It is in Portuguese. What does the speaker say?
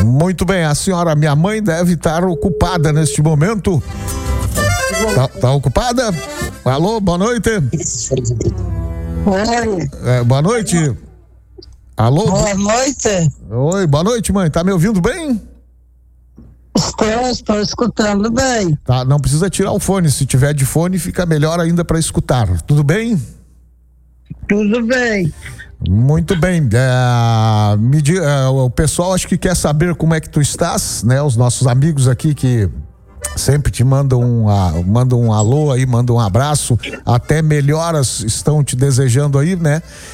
Muito bem, a senhora, minha mãe, deve estar ocupada neste momento. Tá ocupada? Alô, boa noite. Oi. Boa noite. Alô? Boa noite. Oi, boa noite, mãe. Tá me ouvindo bem? Estou escutando bem. Tá, não precisa tirar o fone. Se tiver de fone, fica melhor ainda para escutar. Tudo bem? Tudo bem. Muito bem. O pessoal acho que quer saber como é que tu estás, né? Os nossos amigos aqui que sempre te mandam um alô aí, mandam um abraço, até melhoras estão te desejando aí, né?